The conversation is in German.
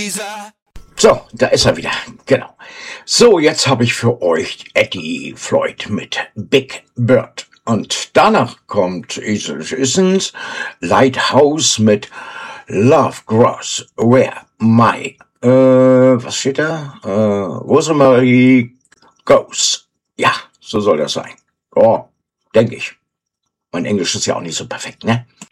So, da ist er wieder. Genau. So, jetzt habe ich für euch Eddie Floyd mit Big Bird. Und danach kommt Isles Essence, Lighthouse mit Love Grows Where My, was steht da? Rosemary Goes. Ja, so soll das sein. Oh, denke ich. Mein Englisch ist ja auch nicht so perfekt, ne?